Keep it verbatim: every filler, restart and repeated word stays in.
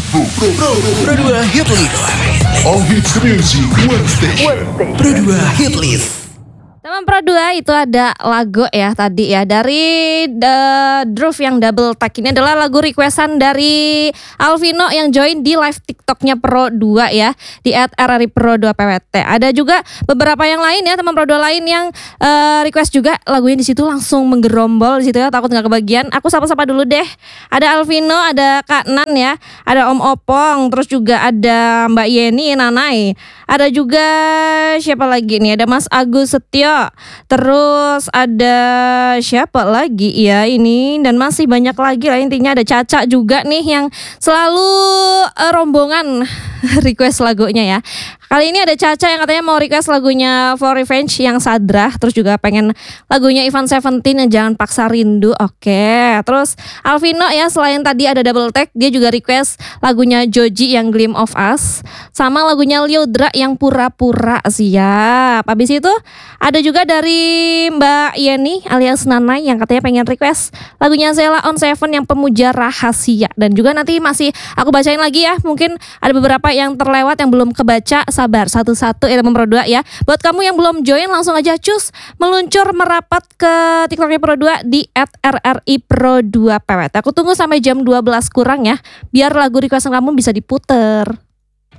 Pro, Pro dua Hit List. All hits music one station. Pro dua Hit List. Teman Pro dua itu ada lagu ya tadi ya dari The Groove yang double tag. Ini adalah lagu requestan dari Alvino yang join di live TikToknya Pro dua ya di at R R I Pro dua P W T. Ada juga beberapa yang lain ya teman Pro dua lain yang uh, request juga lagunya di situ langsung menggerombol di situ ya, takut nggak kebagian. Aku sapa-sapa dulu deh. Ada Alvino, ada Kak Nan ya, ada Om Opong, terus juga ada Mbak Yeni Nanai. Ada juga siapa lagi nih? Ada Mas Agus Setio. Terus ada siapa lagi ya ini, dan masih banyak lagi lah, intinya ada Caca juga nih yang selalu uh, rombongan request lagunya ya. Kali ini ada Caca yang katanya mau request lagunya For Revenge yang Sadrah, terus juga pengen lagunya Ivan Seventeen yang Jangan Paksa Rindu. Oke, terus Alvino ya selain tadi ada double tag, dia juga request lagunya Joji yang Gleam of Us, sama lagunya Lyodra yang Pura-Pura. Siap. Habis itu ada juga dari Mbak Yeni alias Nanai yang katanya pengen request lagunya Sheila on Seven yang Pemuja Rahasia. Dan juga nanti masih aku bacain lagi ya, mungkin ada beberapa yang terlewat yang belum kebaca. Sabar satu-satu ya teman Pro dua ya. Buat kamu yang belum join langsung aja cus meluncur merapat ke TikToknya Pro dua di at R R I Pro dua P W T. Aku tunggu sampai jam dua belas kurang ya, biar lagu requestan kamu bisa diputer.